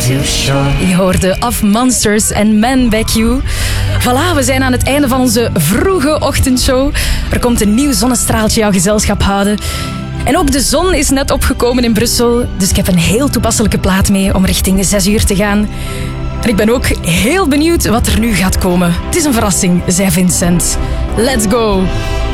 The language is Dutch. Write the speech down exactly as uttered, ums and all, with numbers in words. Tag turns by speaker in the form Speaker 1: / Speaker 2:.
Speaker 1: too short.
Speaker 2: Je hoorde Of Monsters en Man Back You. Voilà, we zijn aan het einde van onze vroege ochtendshow. Er komt een nieuw zonnestraaltje jouw gezelschap houden. En ook de zon is net opgekomen in Brussel. Dus ik heb een heel toepasselijke plaat mee om richting zes uur te gaan. En ik ben ook heel benieuwd wat er nu gaat komen. Het is een verrassing, zei Vincent. Let's go!